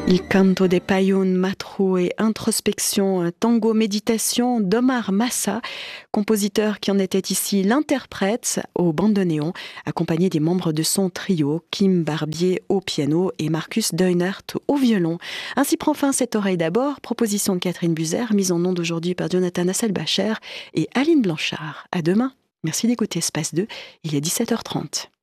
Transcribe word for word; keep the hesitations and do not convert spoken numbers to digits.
Il canto de Payún Matru et introspection, tango méditation d'Omar Massa, compositeur qui en était ici l'interprète au bandoneon, accompagné des membres de son trio, Kim Barbier au piano et Marcus Deunert au violon. Ainsi prend fin cette oreille d'abord, proposition de Catherine Buzer, mise en onde aujourd'hui par Jonathan Hasselbacher et Aline Blanchard. À demain. Merci d'écouter Espace deux, il est dix-sept heures trente.